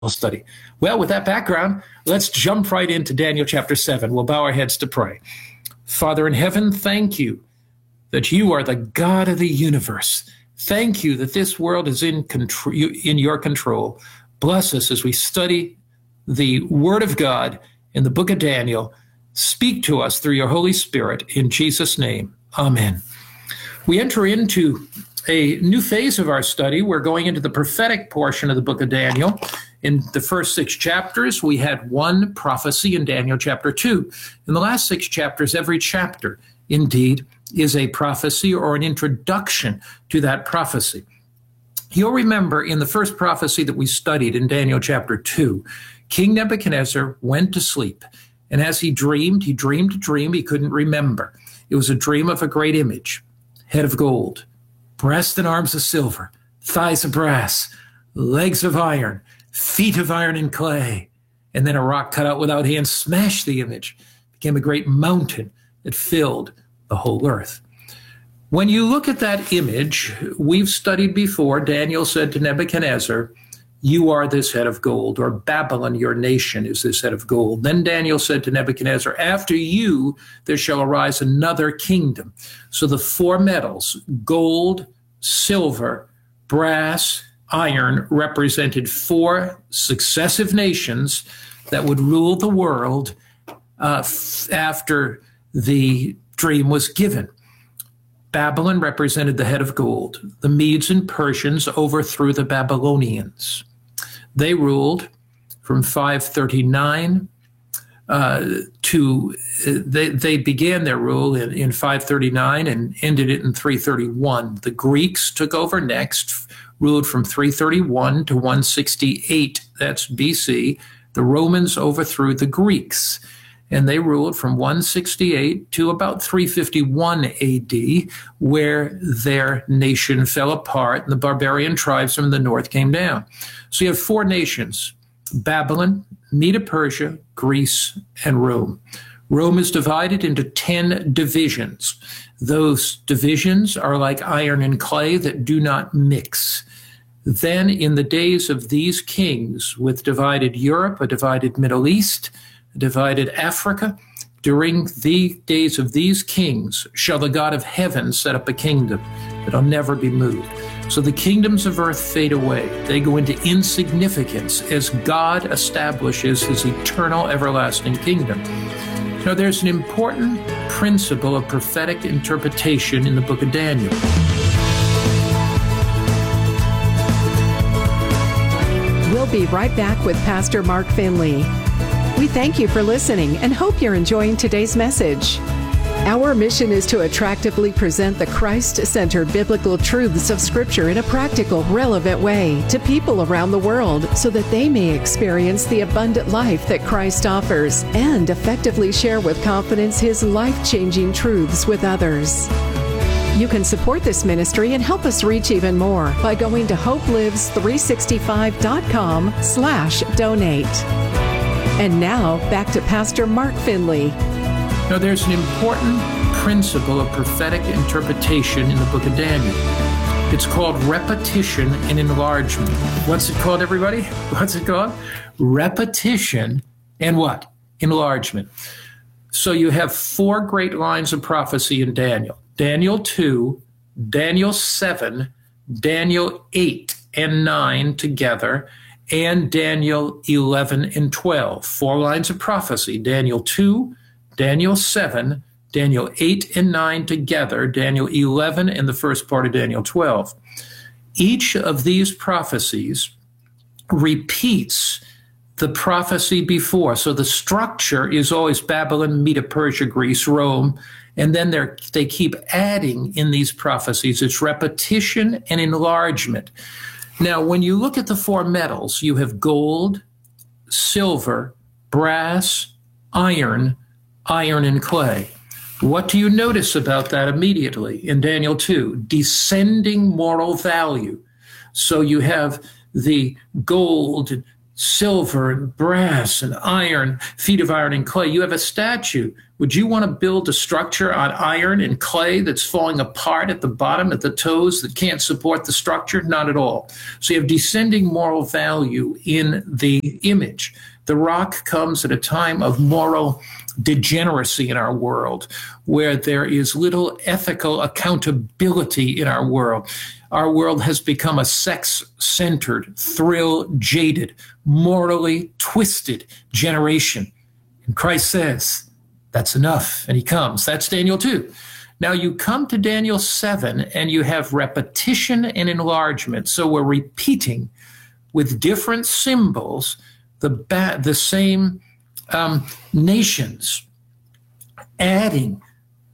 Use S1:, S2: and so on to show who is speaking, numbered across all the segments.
S1: study. Well, with that background, let's jump right into Daniel chapter 7. We'll bow our heads to pray. Father in heaven, thank you that you are the God of the universe. Thank you that this world is in your control. Bless us as we study the Word of God in the book of Daniel. Speak to us through your Holy Spirit. In Jesus' name, amen. We enter into a new phase of our study. We're going into the prophetic portion of the book of Daniel. In the first 6 chapters, we had one prophecy in Daniel chapter 2. In the last 6 chapters, every chapter, indeed, is a prophecy or an introduction to that prophecy. You'll remember in the first prophecy that we studied in Daniel chapter 2, King Nebuchadnezzar went to sleep. And as he dreamed a dream he couldn't remember. It was a dream of a great image, head of gold, breast and arms of silver, thighs of brass, legs of iron, feet of iron and clay. And then a rock cut out without hands smashed the image, became a great mountain that filled the whole earth. When you look at that image, we've studied before, Daniel said to Nebuchadnezzar, you are this head of gold, or Babylon, your nation, is this head of gold. Then Daniel said to Nebuchadnezzar, after you, there shall arise another kingdom. So the 4 metals, gold, silver, brass, iron, represented 4 successive nations that would rule the world after the dream was given. Babylon represented the head of gold. The Medes and Persians overthrew the Babylonians. They ruled from 539 they began their rule in 539 and ended it in 331. The Greeks took over next, ruled from 331 to 168, that's BC. The Romans overthrew the Greeks, and they ruled from 168 to about 351 AD, where their nation fell apart and the barbarian tribes from the north came down. So you have 4 nations, Babylon, Medo-Persia, Greece, and Rome. Rome is divided into 10 divisions. Those divisions are like iron and clay that do not mix. Then in the days of these kings, with divided Europe, a divided Middle East, a divided Africa, during the days of these kings shall the God of heaven set up a kingdom that'll never be moved. So the kingdoms of earth fade away. They go into insignificance as God establishes his eternal, everlasting kingdom. Now, there's an important principle of prophetic interpretation in the book of Daniel.
S2: We'll be right back with Pastor Mark Finley. We thank you for listening and hope you're enjoying today's message. Our mission is to attractively present the Christ-centered biblical truths of Scripture in a practical, relevant way to people around the world so that they may experience the abundant life that Christ offers and effectively share with confidence His life-changing truths with others. You can support this ministry and help us reach even more by going to hopelives365.com/donate. And now, back to Pastor Mark Finley.
S1: Now, there's an important principle of prophetic interpretation in the book of Daniel. It's called repetition and enlargement. What's it called, everybody? What's it called? Repetition and what? Enlargement. So you have 4 great lines of prophecy in Daniel. Daniel 2, Daniel 7, Daniel 8 and 9 together, and Daniel 11 and 12. 4 lines of prophecy. Daniel 2, Daniel 7, Daniel 8 and 9 together, Daniel 11 and the first part of Daniel 12. Each of these prophecies repeats the prophecy before. So the structure is always Babylon, Medo-Persia, Greece, Rome, and then they keep adding in these prophecies. It's repetition and enlargement. Now, when you look at the 4 metals, you have gold, silver, brass, iron and clay. What do you notice about that immediately in Daniel 2? Descending moral value. So you have the gold, silver and brass and iron, feet of iron and clay. You have a statue. Would you want to build a structure on iron and clay that's falling apart at the bottom, at the toes, that can't support the structure? Not at all. So you have descending moral value in the image. The rock comes at a time of moral degeneracy in our world, where there is little ethical accountability in our world. Our world has become a sex-centered, thrill-jaded, morally twisted generation. And Christ says, that's enough. And he comes. That's Daniel 2. Now you come to Daniel 7, and you have repetition and enlargement. So we're repeating with different symbols the same nations, adding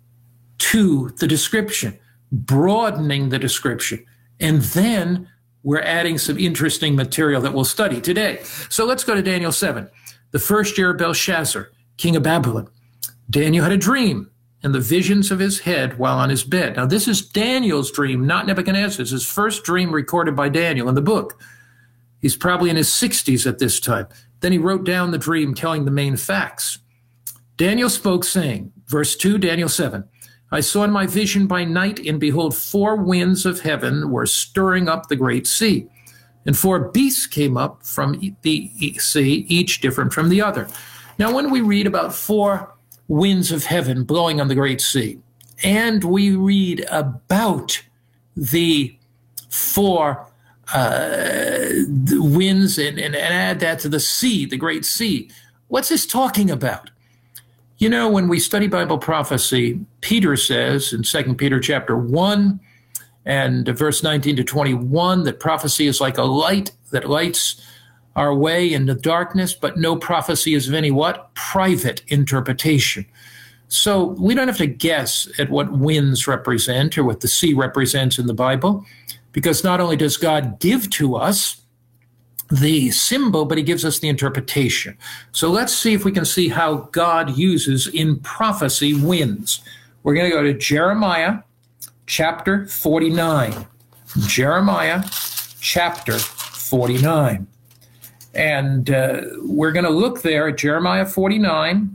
S1: to the description, broadening the description, and then we're adding some interesting material that we'll study today. So let's go to Daniel 7. The first year of Belshazzar, king of Babylon, Daniel had a dream and the visions of his head while on his bed. Now this is Daniel's dream, not Nebuchadnezzar's. His first dream recorded by Daniel in the book. He's probably in his 60s at this time. Then he wrote down the dream, telling the main facts. Daniel spoke, saying, verse 2, Daniel 7, I saw in my vision by night, and behold, 4 winds of heaven were stirring up the great sea. And 4 beasts came up from the sea, each different from the other. Now, when we read about 4 winds of heaven blowing on the great sea, and we read about the 4 the winds and add that to the sea, the great sea. What's this talking about? You know, when we study Bible prophecy, Peter says in 2 Peter chapter 1 and verse 19 to 21 that prophecy is like a light that lights our way in the darkness, but no prophecy is of any what? Private interpretation. So we don't have to guess at what winds represent or what the sea represents in the Bible, because not only does God give to us the symbol, but he gives us the interpretation. So let's see if we can see how God uses in prophecy winds. We're going to go to Jeremiah chapter 49. Jeremiah chapter 49. And we're going to look there at Jeremiah 49.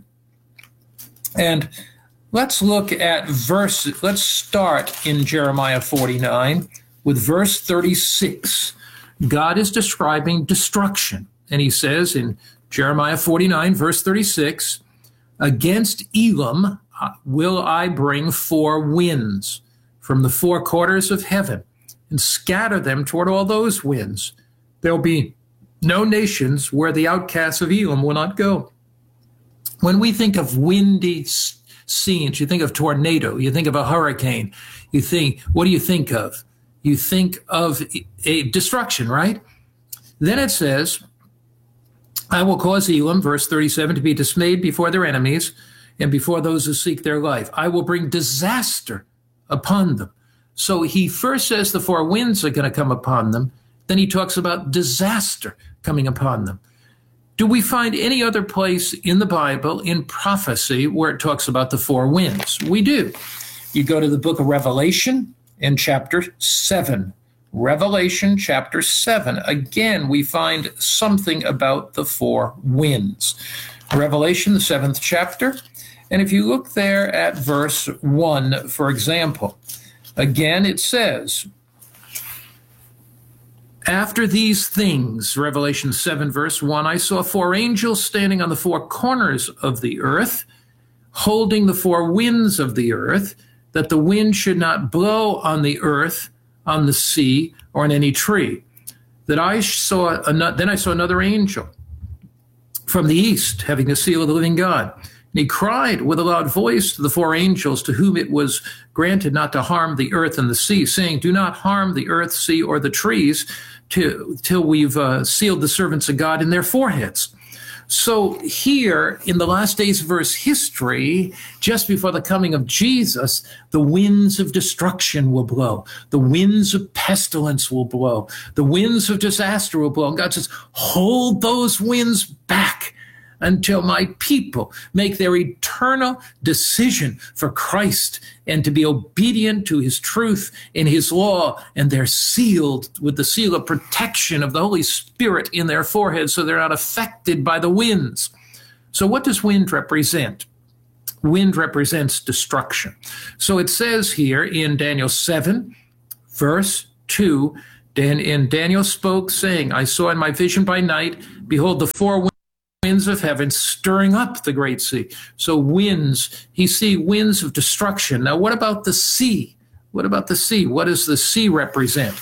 S1: And let's look at let's start in Jeremiah 49 with verse 36. God is describing destruction. And he says in Jeremiah 49, verse 36, against Elam will I bring 4 winds from the 4 quarters of heaven and scatter them toward all those winds. There'll be no nations where the outcasts of Elam will not go. When we think of windy scenes, you think of tornado, you think of a hurricane, what do you think of? You think of a destruction, right? Then it says, I will cause Elam, verse 37, to be dismayed before their enemies and before those who seek their life. I will bring disaster upon them. So he first says the 4 winds are going to come upon them. Then he talks about disaster coming upon them. Do we find any other place in the Bible, in prophecy, where it talks about the 4 winds? We do. You go to the book of Revelation in chapter 7. Revelation chapter 7. Again, we find something about the 4 winds. Revelation, the 7th chapter. And if you look there at verse 1, for example, again it says, after these things, Revelation 7, verse 1, I saw 4 angels standing on the 4 corners of the earth, holding the 4 winds of the earth, that the wind should not blow on the earth, on the sea, or on any tree. Then I saw another angel from the east, having the seal of the living God. And he cried with a loud voice to the 4 angels to whom it was granted not to harm the earth and the sea, saying, do not harm the earth, sea, or the trees till we've sealed the servants of God in their foreheads. So here in the last days of Earth's history, just before the coming of Jesus, the winds of destruction will blow. The winds of pestilence will blow. The winds of disaster will blow. And God says, hold those winds back until my people make their eternal decision for Christ and to be obedient to his truth and his law, and they're sealed with the seal of protection of the Holy Spirit in their foreheads so they're not affected by the winds. So what does wind represent? Wind represents destruction. So it says here in Daniel 7, verse 2, and Daniel spoke, saying, I saw in my vision by night, behold, the four winds of heaven stirring up the great sea. So winds, he see winds of destruction. Now, what about the sea? What about the sea? What does the sea represent?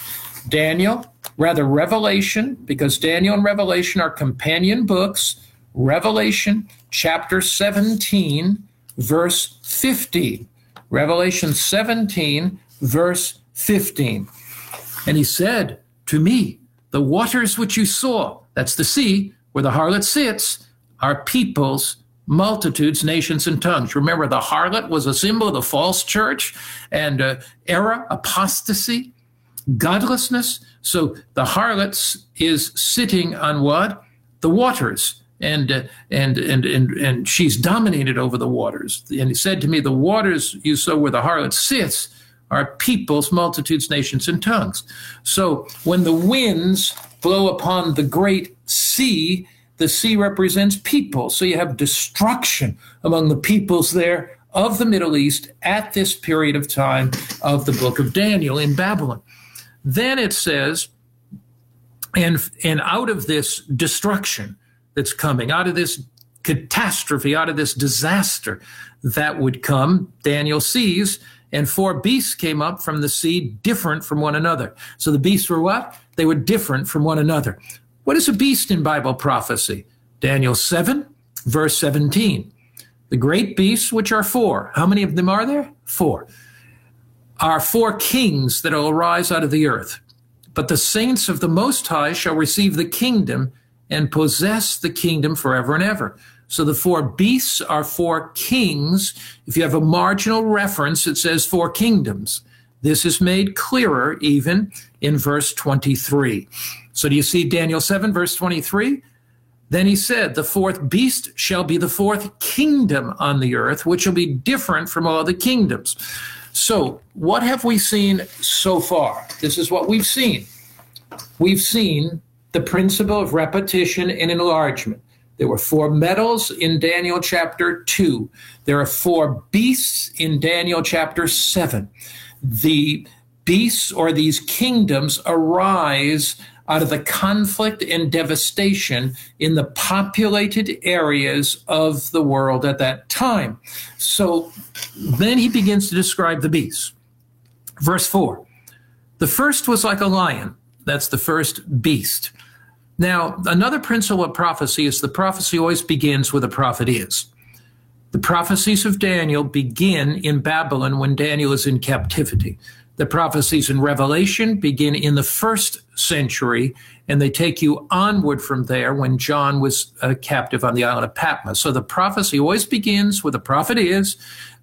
S1: Revelation, because Daniel and Revelation are companion books. Revelation chapter 17, verse 15. Revelation 17, verse 15. And he said to me, the waters which you saw, that's the sea, where the harlot sits, are peoples, multitudes, nations, and tongues. Remember, the harlot was a symbol of the false church and error, apostasy, godlessness. So the harlot is sitting on what? The waters. And she's dominated over the waters. And he said to me, the waters you saw where the harlot sits are peoples, multitudes, nations, and tongues. So when the winds blow upon the great sea, the sea represents people. So you have destruction among the peoples there of the Middle East at this period of time of the book of Daniel in Babylon. Then it says, and out of this destruction that's coming, out of this catastrophe, out of this disaster that would come, Daniel sees, and four beasts came up from the sea, different from one another. So the beasts were what? They were different from one another. What is a beast in Bible prophecy? Daniel 7, verse 17. The great beasts, which are four. How many of them are there? Four. Are four kings that will arise out of the earth. But the saints of the Most High shall receive the kingdom and possess the kingdom forever and ever. So the four beasts are four kings. If you have a marginal reference, it says four kingdoms. This is made clearer even in verse 23. So do you see Daniel 7, verse 23? Then he said, the fourth beast shall be the fourth kingdom on the earth, which will be different from all the kingdoms. So what have we seen so far? This is what we've seen. We've seen the principle of repetition and enlargement. There were four metals in Daniel chapter 2. There are four beasts in Daniel chapter 7. The beasts, or these kingdoms, arise out of the conflict and devastation in the populated areas of the world at that time. So then he begins to describe the beasts. Verse 4, the first was like a lion. That's the first beast. Now, another principle of prophecy is the prophecy always begins where the prophet is. The prophecies of Daniel begin in Babylon when Daniel is in captivity. The prophecies in Revelation begin in the first century, and they take you onward from there when John was captive on the island of Patmos. So the prophecy always begins where the prophet is.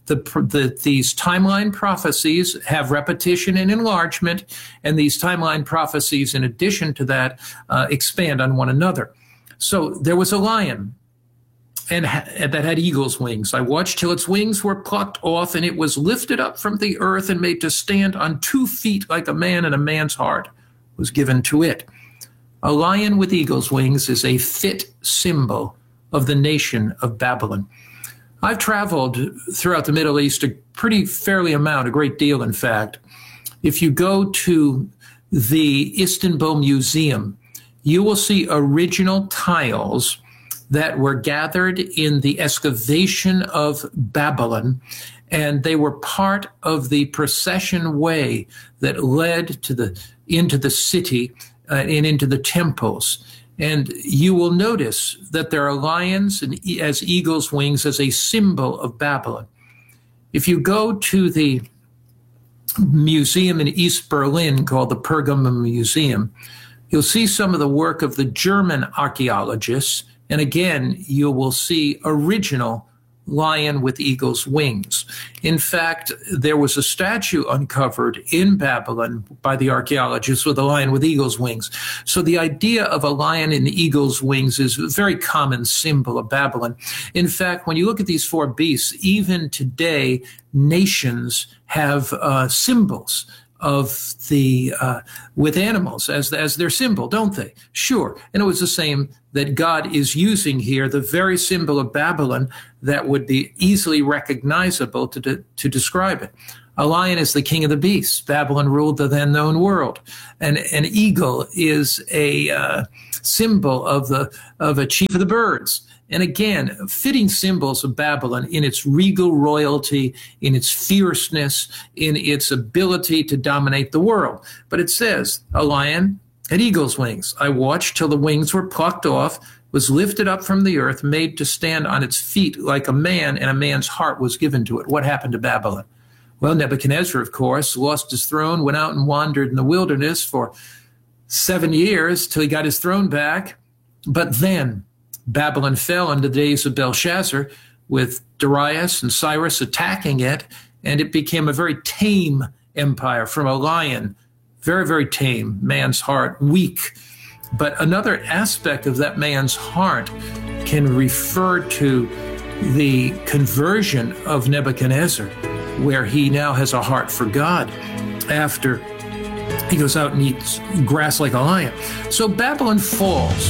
S1: These timeline prophecies have repetition and enlargement, and these timeline prophecies, in addition to that, expand on one another. So there was a lion and that had eagle's wings. I watched till its wings were plucked off, and it was lifted up from the earth and made to stand on 2 feet like a man, and a man's heart was given to it. A lion with eagle's wings is a fit symbol of the nation of Babylon. I've traveled throughout the Middle East a great deal, in fact. If you go to the Istanbul Museum, you will see original tiles that were gathered in the excavation of Babylon, and they were part of the procession way that led into the city and into the temples. And you will notice that there are lions and as eagle's wings as a symbol of Babylon. If you go to the museum in East Berlin called the Pergamon Museum, you'll see some of the work of the German archaeologists. And again, you will see original lion with eagle's wings. In fact, there was a statue uncovered in Babylon by the archaeologists with a lion with eagle's wings. So the idea of a lion in eagle's wings is a very common symbol of Babylon. In fact, when you look at these four beasts, even today, nations have symbols of the with animals as their symbol, don't they? Sure. And it was the same that God is using here, the very symbol of Babylon that would be easily recognizable to describe it. A lion is the king of the beasts. Babylon ruled the then known world. And an eagle is a symbol of a chief of the birds. And again, fitting symbols of Babylon in its regal royalty, in its fierceness, in its ability to dominate the world. But it says, a lion had eagle's wings. I watched till the wings were plucked off, was lifted up from the earth, made to stand on its feet like a man, and a man's heart was given to it. What happened to Babylon? Well, Nebuchadnezzar, of course, lost his throne, went out and wandered in the wilderness for 7 years till he got his throne back. But then Babylon fell in the days of Belshazzar, with Darius and Cyrus attacking it, and it became a very tame empire from a lion, very, very tame, man's heart, weak. But another aspect of that man's heart can refer to the conversion of Nebuchadnezzar, where he now has a heart for God after he goes out and eats grass like a lion. So Babylon falls.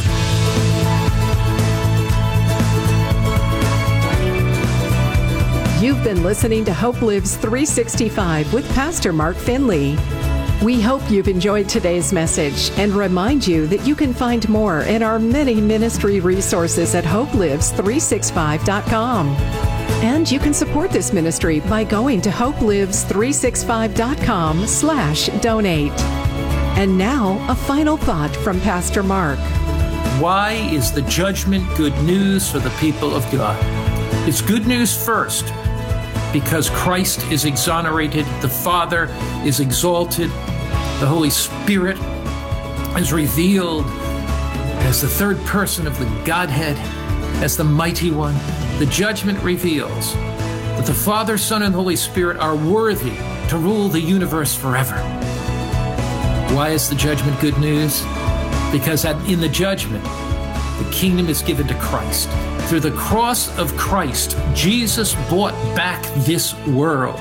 S2: You've been listening to Hope Lives 365 with Pastor Mark Finley. We hope you've enjoyed today's message and remind you that you can find more in our many ministry resources at hopelives365.com. And you can support this ministry by going to hopelives365.com/donate. And now, a final thought from Pastor Mark.
S1: Why is the judgment good news for the people of God? It's good news first, because Christ is exonerated, the Father is exalted, the Holy Spirit is revealed as the third person of the Godhead, as the Mighty One. The judgment reveals that the Father, Son, and Holy Spirit are worthy to rule the universe forever. Why is the judgment good news? Because in the judgment, the kingdom is given to Christ. Through the cross of Christ, Jesus bought back this world.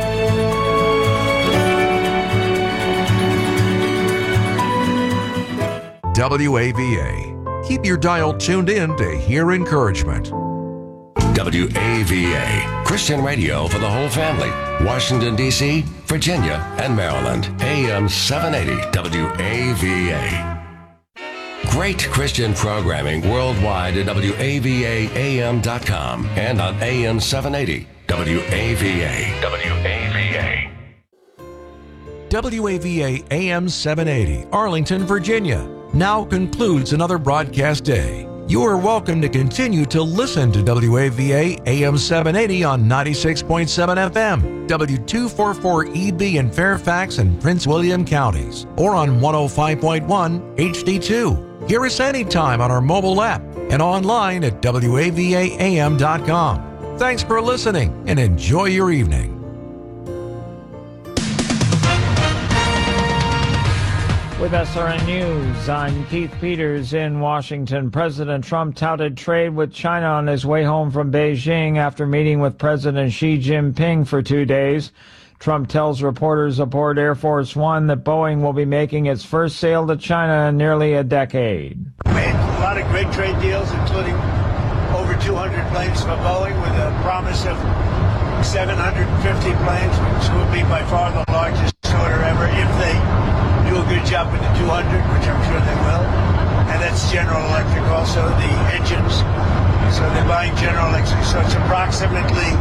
S3: WAVA. Keep your dial tuned in to hear encouragement.
S4: WAVA, Christian radio for the whole family. Washington, D.C., Virginia, and Maryland. AM 780 WAVA. Great Christian programming worldwide at WAVAAM.com and on AM 780 WAVA. WAVA.
S3: WAVA AM 780, Arlington, Virginia, now concludes another broadcast day. You are welcome to continue to listen to WAVA AM 780 on 96.7 FM, W244EB in Fairfax and Prince William counties, or on 105.1 HD2. Hear us anytime on our mobile app and online at WAVAAM.com. Thanks for listening and enjoy your evening.
S5: With SRN News, I'm Keith Peters in Washington. President Trump touted trade with China on his way home from Beijing after meeting with President Xi Jinping for 2 days. Trump tells reporters aboard Air Force One that Boeing will be making its first sale to China in nearly a decade.
S6: We made a lot of great trade deals, including over 200 planes from Boeing with a promise of 750 planes, which will be by far the largest order ever if they do a good job with the 200, which I'm sure they will. And that's General Electric also, the engines. So they're buying General Electric. So it's approximately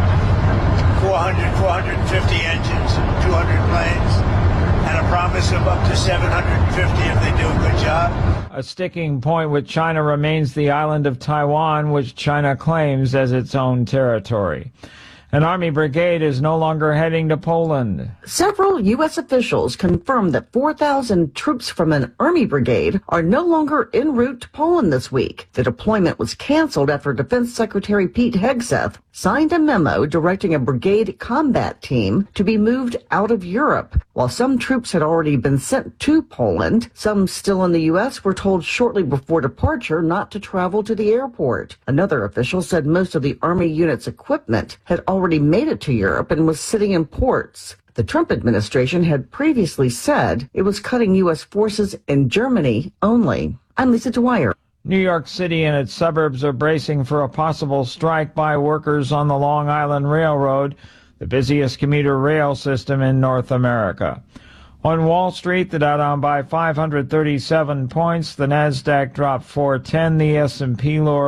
S6: 450 engines, 200 planes, and a promise of up to 750 if they do a good job.
S5: A sticking point with China remains the island of Taiwan, which China claims as its own territory. An Army brigade is no longer heading to Poland.
S7: Several U.S. officials confirmed that 4,000 troops from an Army brigade are no longer en route to Poland this week. The deployment was canceled after Defense Secretary Pete Hegseth signed a memo directing a brigade combat team to be moved out of Europe. While some troops had already been sent to Poland, some still in the U.S. were told shortly before departure not to travel to the airport. Another official said most of the Army unit's equipment had already made it to Europe and was sitting in ports. The Trump administration had previously said it was cutting U.S. forces in Germany only. I'm Lisa Dwyer.
S5: New York City and its suburbs are bracing for a possible strike by workers on the Long Island Railroad, the busiest commuter rail system in North America. On Wall Street, the Dow down by 537 points, the Nasdaq dropped 410, the S&P lower